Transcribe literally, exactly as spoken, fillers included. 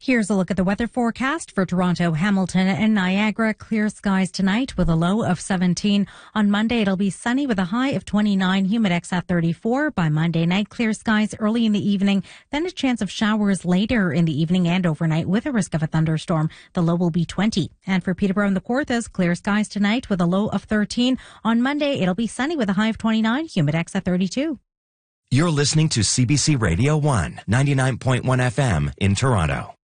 Here's a look at the weather forecast for Toronto, Hamilton, and Niagara. Clear skies tonight with a low of seventeen. On Monday, it'll be sunny with a high of twenty-nine, humidex at thirty-four. By Monday night, clear skies early in the evening, then a chance of showers later in the evening and overnight with a risk of a thunderstorm. The low will be twenty. And for Peterborough and the Kawarthas, clear skies tonight with a low of thirteen. On Monday, it'll be sunny with a high of twenty-nine, humidex at thirty-two. You're listening to C B C Radio one, ninety-nine point one F M in Toronto.